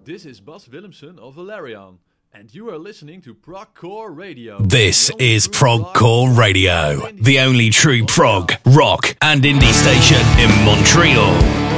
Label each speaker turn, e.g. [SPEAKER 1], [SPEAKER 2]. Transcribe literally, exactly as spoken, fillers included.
[SPEAKER 1] This is Bas Willemsen of Valerian, and you are listening to Progcore Radio.
[SPEAKER 2] This is Progcore Radio, the only true prog, rock, and indie station in Montreal.